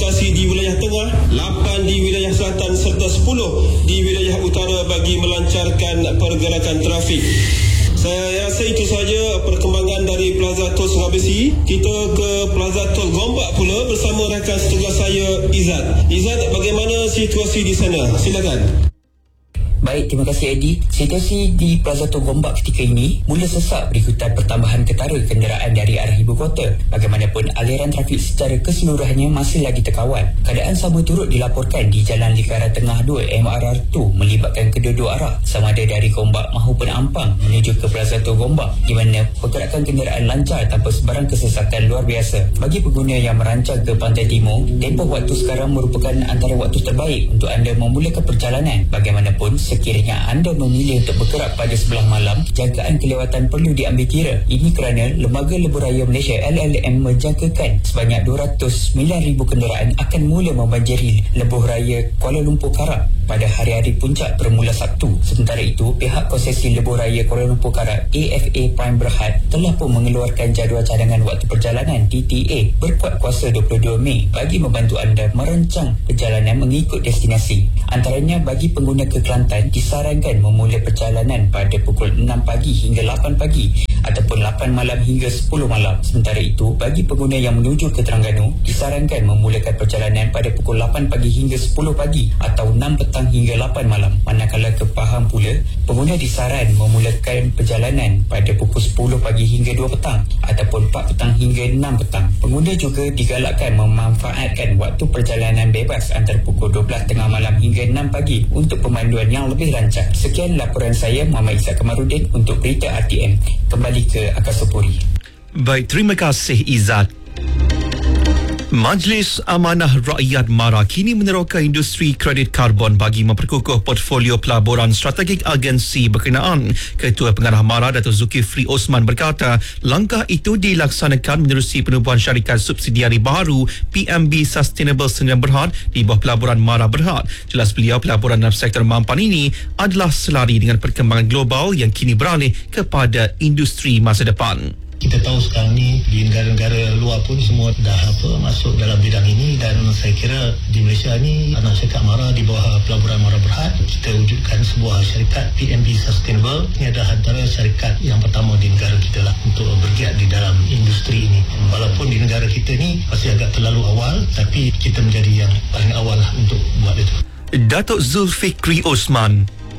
lokasi di wilayah tengah, 8 di wilayah selatan serta 10 di wilayah utara bagi melancarkan pergerakan trafik. Saya rasa itu saja perkembangan dari Plaza Tol Sungai Besi. Kita ke Plaza Tol Gombak pula bersama rakan setugas saya, Izzat. Izzat, bagaimana situasi di sana? Silakan. Baik, terima kasih Eddie. Situasi di Plaza Tol Gombak ketika ini mula sesak berikutan pertambahan ketara kenderaan dari arah ibu kota. Bagaimanapun, aliran trafik secara keseluruhannya masih lagi terkawal. Keadaan sama turut dilaporkan di Jalan Lingkaran Tengah 2 MRR2 melibatkan kedua-dua arah, sama ada dari Gombak maupun Ampang menuju ke Plaza Tol Gombak, di mana pergerakan kenderaan lancar tanpa sebarang kesesakan luar biasa. Bagi pengguna yang merancang ke Pantai Timur, tempoh waktu sekarang merupakan antara waktu terbaik untuk anda memulakan perjalanan. Bagaimanapun, sekiranya anda memilih untuk bergerak pada sebelah malam, jangkaan kelewatan perlu diambil kira. Ini kerana Lembaga Lebuh Raya Malaysia LLM menjangkakan sebanyak 209,000 kenderaan akan mula membanjiri Lebuh Raya Kuala Lumpur Karak pada hari-hari puncak bermula Sabtu. Sementara itu, pihak konsesi Lebuh Raya Kuala Lumpur Karak AFA Prime Berhad telah pun mengeluarkan jadual cadangan waktu perjalanan DTA berkuat kuasa 22 Mei bagi membantu anda merancang perjalanan mengikut destinasi. Antaranya, bagi pengguna ke Kelantan disarankan memulai perjalanan pada pukul 6 pagi hingga 8 pagi ataupun 8 malam hingga 10 malam. Sementara itu, bagi pengguna yang menuju ke Terengganu disarankan memulakan perjalanan pada pukul 8 pagi hingga 10 pagi atau 6 petang hingga 8 malam. Manakala ke Pahang pula, pengguna disaran memulakan perjalanan pada pukul 10 pagi hingga 2 petang ataupun 4 petang hingga 6 petang. Pengguna juga digalakkan memanfaatkan waktu perjalanan bebas antara pukul 12 tengah malam hingga 6 pagi untuk pemanduan yang lebih rancang. Sekian laporan saya, Muhammad Izzat Kamarudin untuk Berita RTM. Kembali ke Akasa Puri. Baik, terima kasih Izzat. Majlis Amanah Rakyat MARA kini meneroka industri kredit karbon bagi memperkukuh portfolio pelaburan strategik agensi berkenaan. Ketua Pengarah MARA Datuk Zulkifli Osman berkata, langkah itu dilaksanakan menerusi penubuhan syarikat subsidiari baru PMB Sustainable Sdn Berhad di bawah pelaburan MARA Berhad. Jelas beliau, pelaburan dalam sektor mampan ini adalah selari dengan perkembangan global yang kini beralih kepada industri masa depan. Kita tahu sekarang ni di negara-negara luar pun semua dah masuk dalam bidang ini, dan saya kira di Malaysia ni anak syarikat MARA di bawah pelaburan MARA Berhad kita wujudkan sebuah syarikat PMB Sustainable. Ini adalah antara syarikat yang pertama di negara kita lah untuk bergiat di dalam industri ini. Walaupun di negara kita ni masih agak terlalu awal, tapi kita menjadi yang paling awal lah untuk buat itu. Datuk Zulkifli Osman.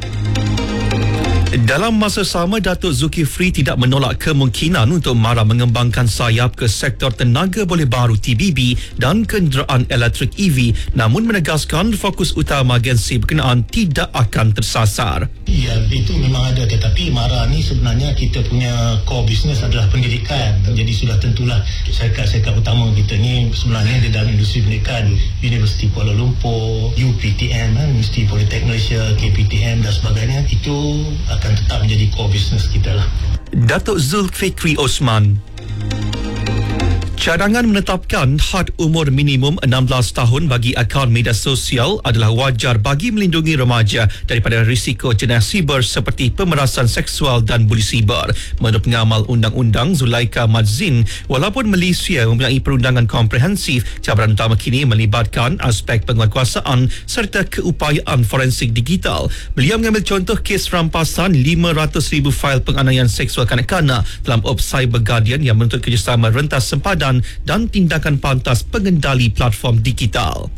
Dalam masa sama, Datuk Zulkifli tidak menolak kemungkinan untuk MARA mengembangkan sayap ke sektor tenaga boleh baru TBB dan kenderaan elektrik EV, namun menegaskan fokus utama agensi berkenaan tidak akan tersasar. Ya, itu memang ada, tetapi MARA ni sebenarnya kita punya core business adalah pendidikan. Jadi sudah tentulah syarikat-syarikat utama kita ni sebenarnya di dalam industri pendidikan, Universiti Kuala Lumpur, UPTM, Universiti Politeknik Malaysia, KPTM dan sebagainya, itu akan tetap menjadi core business kita lah. Datuk Zulkifli Osman. Cadangan menetapkan had umur minimum 16 tahun bagi akaun media sosial adalah wajar bagi melindungi remaja daripada risiko jenayah siber seperti pemerasan seksual dan buli siber. Menurut pengamal undang-undang Zulaika Madzin, walaupun Malaysia mempunyai perundangan komprehensif, cabaran utama kini melibatkan aspek penguatkuasaan serta keupayaan forensik digital. Beliau mengambil contoh kes rampasan 500,000 fail penganiayaan seksual kanak-kanak dalam op Cyber Guardian yang menuntut kerjasama rentas sempadan dan tindakan pantas pengendali platform digital.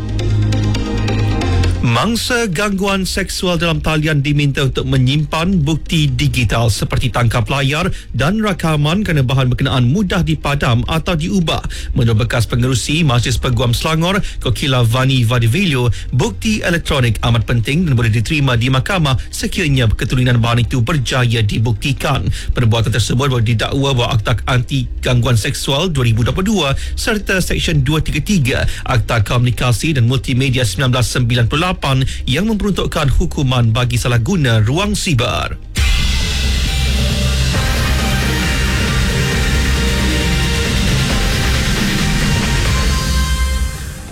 Mangsa gangguan seksual dalam talian diminta untuk menyimpan bukti digital seperti tangkap layar dan rakaman kerana bahan berkenaan mudah dipadam atau diubah. Menurut bekas pengerusi Majlis Peguam Selangor, Kokila Vani Vadivelio, bukti elektronik amat penting dan boleh diterima di mahkamah sekiranya keturunan bahan itu berjaya dibuktikan. Perbuatan tersebut boleh didakwa bawah Akta Anti Gangguan Seksual 2022 serta Seksyen 233 Akta Komunikasi dan Multimedia 1998 yang memperuntukkan hukuman bagi salah guna ruang siber.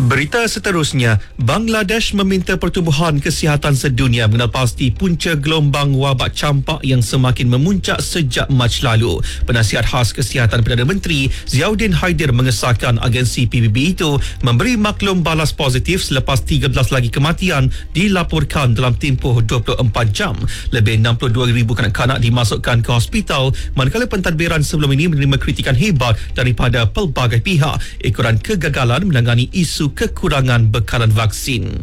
Berita seterusnya, Bangladesh meminta Pertubuhan Kesihatan Sedunia mengenal pasti punca gelombang wabak campak yang semakin memuncak sejak Mac lalu. Penasihat khas Kesihatan Perdana Menteri Ziauddin Haidir mengesahkan agensi PBB itu memberi maklum balas positif selepas 13 lagi kematian dilaporkan dalam tempoh 24 jam. Lebih 62,000 kanak-kanak dimasukkan ke hospital, manakala pentadbiran sebelum ini menerima kritikan hebat daripada pelbagai pihak ekoran kegagalan menangani isu kekurangan bekalan vaksin.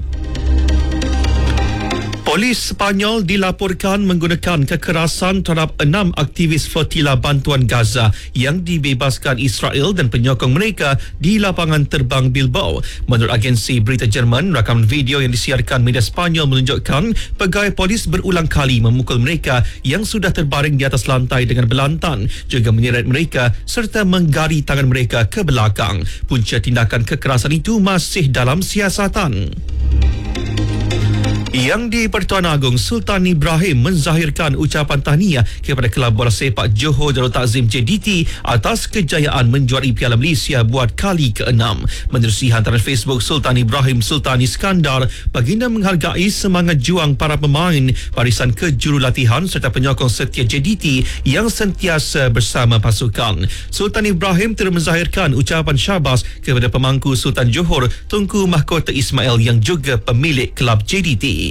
Polis Sepanyol dilaporkan menggunakan kekerasan terhadap 6 aktivis flotila bantuan Gaza yang dibebaskan Israel dan penyokong mereka di lapangan terbang Bilbao. Menurut agensi berita Jerman, rakaman video yang disiarkan media Sepanyol menunjukkan pegawai polis berulang kali memukul mereka yang sudah terbaring di atas lantai dengan belantan, juga menyeret mereka serta menggari tangan mereka ke belakang. Punca tindakan kekerasan itu masih dalam siasatan. Yang di Pertuan Agong, Sultan Ibrahim menzahirkan ucapan tahniah kepada kelab bola sepak Johor Darul Takzim JDT atas kejayaan menjuarai Piala Malaysia buat kali ke-6. Menerusi hantaran Facebook Sultan Ibrahim Sultan Iskandar, baginda menghargai semangat juang para pemain, barisan kejurulatihan serta penyokong setia JDT yang sentiasa bersama pasukan. Sultan Ibrahim turut menzahirkan ucapan syabas kepada pemangku Sultan Johor Tunku Mahkota Ismail yang juga pemilik kelab JDT.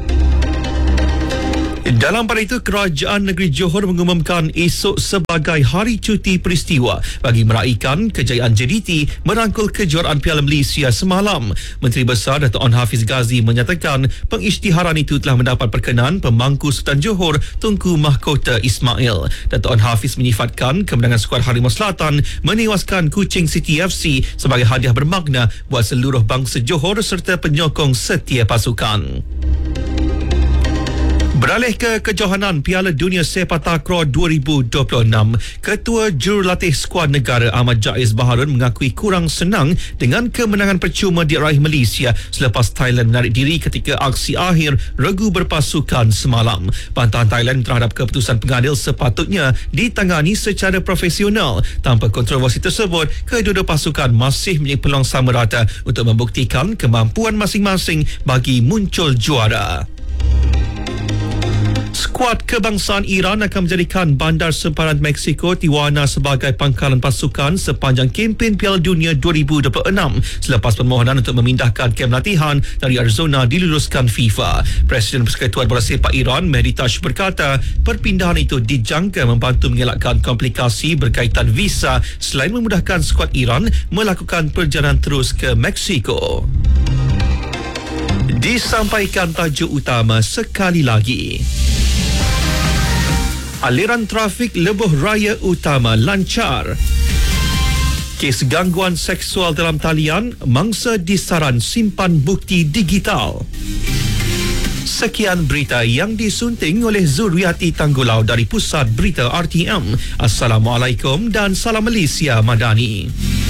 Dalam pada itu, Kerajaan Negeri Johor mengumumkan esok sebagai hari cuti peristiwa bagi meraihkan kejayaan JDT merangkul kejuaraan Piala Malaysia semalam. Menteri Besar Dato' Onn Hafiz Ghazi menyatakan pengisytiharan itu telah mendapat perkenan pemangku Sultan Johor Tunku Mahkota Ismail. Dato' Onn Hafiz menyifatkan kemenangan skuad Harimau Selatan menewaskan Kuching City FC sebagai hadiah bermakna buat seluruh bangsa Johor serta penyokong setia pasukan. Beralih ke kejohanan Piala Dunia Sepak Takraw 2026, Ketua Jurulatih Skuad Negara Ahmad Jaiz Baharun mengakui kurang senang dengan kemenangan percuma diraih Malaysia selepas Thailand menarik diri ketika aksi akhir regu berpasukan semalam. Bantahan Thailand terhadap keputusan pengadil sepatutnya ditangani secara profesional. Tanpa kontroversi tersebut, kedua-dua pasukan masih mempunyai peluang sama rata untuk membuktikan kemampuan masing-masing bagi muncul juara. Skuad kebangsaan Iran akan menjadikan bandar sempadan Mexico Tijuana sebagai pangkalan pasukan sepanjang kempen Piala Dunia 2026 selepas permohonan untuk memindahkan kem latihan dari Arizona diluluskan FIFA. Presiden Persekutuan Bola Sepak Iran Mehdi Tash berkata perpindahan itu dijangka membantu mengelakkan komplikasi berkaitan visa selain memudahkan skuad Iran melakukan perjalanan terus ke Mexico. Disampaikan tajuk utama sekali lagi. Aliran trafik lebuh raya utama lancar. Kes gangguan seksual dalam talian, mangsa disaran simpan bukti digital. Sekian berita yang disunting oleh Zuriati Tanggulau dari Pusat Berita RTM. Assalamualaikum dan salam Malaysia Madani.